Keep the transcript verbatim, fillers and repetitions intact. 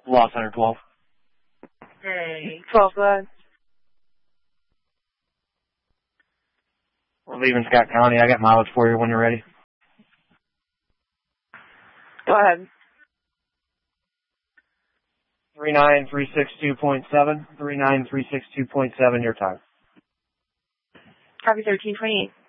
Law Center twelve. Hey. twelve, go ahead. We're leaving Scott County. I got mileage for you when you're ready. Go ahead. three nine three six two point seven. three nine three six two point seven, your time. Copy thirteen twenty-eight.